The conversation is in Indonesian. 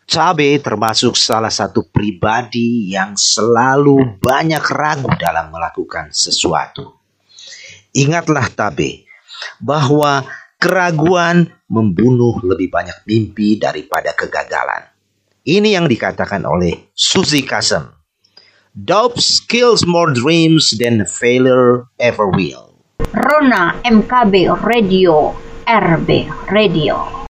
Tabe termasuk salah satu pribadi yang selalu banyak ragu dalam melakukan sesuatu. Ingatlah Tabe bahwa keraguan membunuh lebih banyak mimpi daripada kegagalan. Ini yang dikatakan oleh Suzy Kassem. Doubt kills more dreams than failure ever will. Rona MKB Radio, RB Radio.